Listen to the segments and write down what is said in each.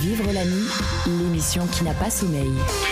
Vivre la nuit, l'émission qui n'a pas sommeil.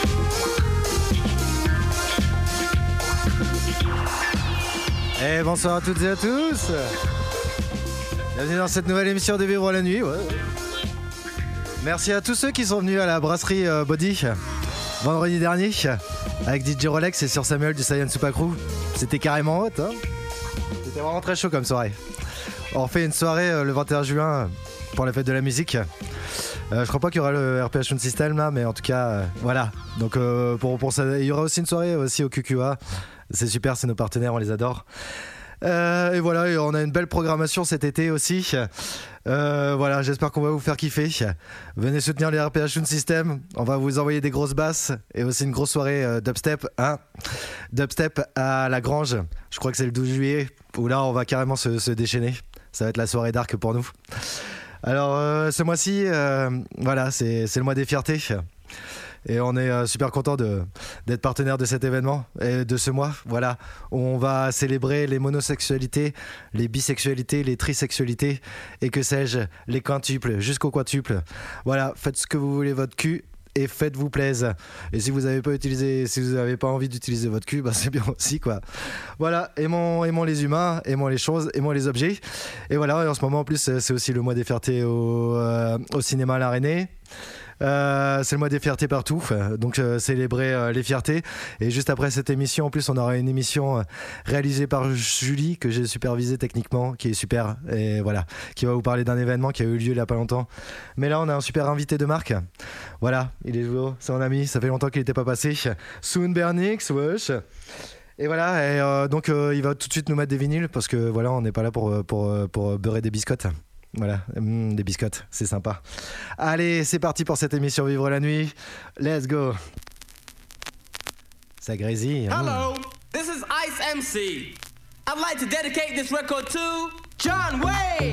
Et bonsoir à toutes et à tous. Bienvenue dans cette nouvelle émission de Vivre la nuit. Ouais. Merci à tous ceux qui sont venus à la brasserie Body vendredi dernier avec DJ Rolex et Sir Samuel du Saiyan Super Crew. C'était carrément hot, hein. C'était vraiment très chaud comme soirée. On refait une soirée le 21 juin pour la fête de la musique. Je crois pas qu'il y aura le RPH Sound System là, mais en tout cas, voilà. Donc pour ça, il y aura aussi une soirée aussi au QQA. C'est super, c'est nos partenaires, on les adore. Et voilà, et on a une belle programmation cet été aussi. Voilà, j'espère qu'on va vous faire kiffer. Venez soutenir les RPH Sound System. On va vous envoyer des grosses basses et aussi une grosse soirée dubstep, hein. Dubstep à la Grange. Je crois que c'est le 12 juillet où là on va carrément se déchaîner. Ça va être la soirée dark pour nous. Alors ce mois-ci, voilà, c'est le mois des fiertés. Et on est super content d'être partenaire de cet événement et de ce mois. Voilà, on va célébrer les monosexualités, les bisexualités, les trisexualités et que sais-je, les quintuples jusqu'au quintuples. Voilà, faites ce que vous voulez votre cul et faites-vous plaisir. Et si vous n'avez pas envie d'utiliser votre cul, bah c'est bien aussi quoi. Voilà, aimons les humains, aimons les choses, aimons les objets. Et voilà, et en ce moment en plus c'est aussi le mois des fiertés au cinéma à l'Arène. C'est le mois des fiertés partout, donc célébrer les fiertés. Et juste après cette émission, en plus, on aura une émission réalisée par Julie que j'ai supervisée techniquement, qui est super, et voilà, qui va vous parler d'un événement qui a eu lieu il y a pas longtemps. Mais là, on a un super invité de marque. Voilà, il est joué, c'est mon ami, ça fait longtemps qu'il n'était pas passé. Soon Bernix, wesh. Et voilà, et donc il va tout de suite nous mettre des vinyles parce que voilà, on n'est pas là pour beurrer des biscottes. Voilà, des biscottes, c'est sympa. Allez, c'est parti pour cette émission Vivre la nuit. Let's go. Ça grésille. Hello, this is Ice MC. I'd like to dedicate this record to John Wayne.